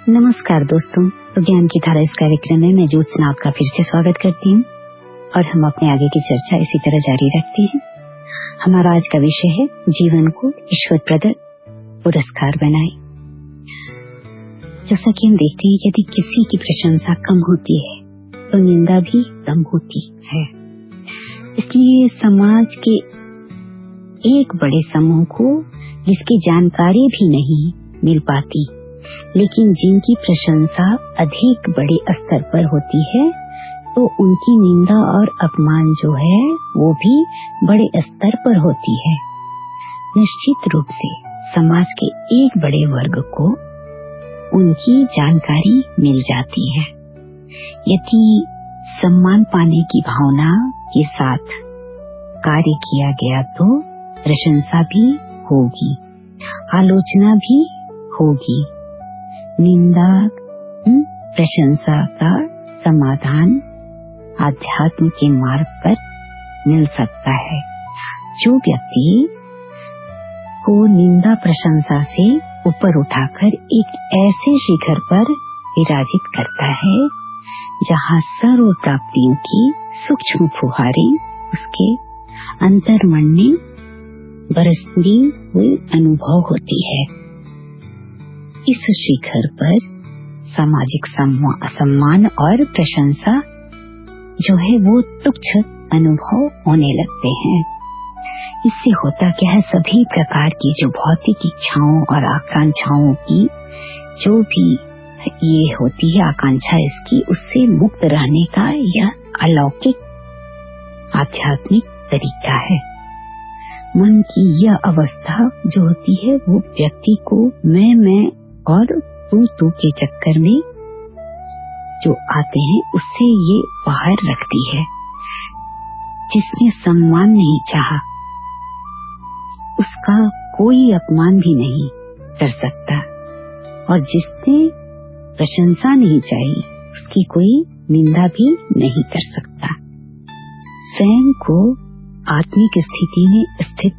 नमस्कार दोस्तों, तो ज्ञान की धारा इस कार्यक्रम में मैं ज्योत्सना आपका फिर से स्वागत करती हूँ और हम अपने आगे की चर्चा इसी तरह जारी रखते हैं। हमारा आज का विषय है जीवन को ईश्वर प्रदत्त पुरस्कार बनाए। जैसा कि हम देखते हैं, यदि किसी की प्रशंसा कम होती है तो निंदा भी कम होती है। इसलिए समाज के एक बड़े समूह को जिसकी जानकारी भी नहीं मिल पाती, लेकिन जिनकी प्रशंसा अधिक बड़े स्तर पर होती है, तो उनकी निंदा और अपमान जो है वो भी बड़े स्तर पर होती है। निश्चित रूप से समाज के एक बड़े वर्ग को उनकी जानकारी मिल जाती है। यदि सम्मान पाने की भावना के साथ कार्य किया गया तो प्रशंसा भी होगी, आलोचना भी होगी। निंदा प्रशंसा का समाधान आध्यात्म के मार्ग पर मिल सकता है। जो व्यक्ति को निंदा प्रशंसा से ऊपर उठाकर एक ऐसे शिखर पर विराजित करता है जहाँ सर्व प्राप्तियों की सूक्ष्म फुहारें उसके अंतर्मन में बरसती हुई अनुभव होती है। इस शिखर पर सामाजिक सम्मान और प्रशंसा जो है वो तुच्छ अनुभव होने लगते हैं। इससे होता क्या है, सभी प्रकार की जो भौतिक इच्छाओं और आकांक्षाओं की जो भी ये होती है आकांक्षा इसकी, उससे मुक्त रहने का यह अलौकिक आध्यात्मिक तरीका है। मन की यह अवस्था जो होती है वो व्यक्ति को मैं और तू के चक्कर में जो आते हैं उससे ये बाहर रखती है। जिसने सम्मान नहीं चाहा उसका कोई अपमान भी नहीं कर सकता, और जिसने प्रशंसा नहीं चाही उसकी कोई निंदा भी नहीं कर सकता। स्वयं को आत्मिक स्थिति में स्थित